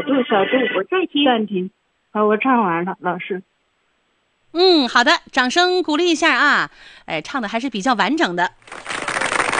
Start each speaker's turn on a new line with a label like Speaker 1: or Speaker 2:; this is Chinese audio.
Speaker 1: 度，我再暂停。好，我唱完了，老师。
Speaker 2: 好的，掌声鼓励一下啊！唱的还是比较完整的。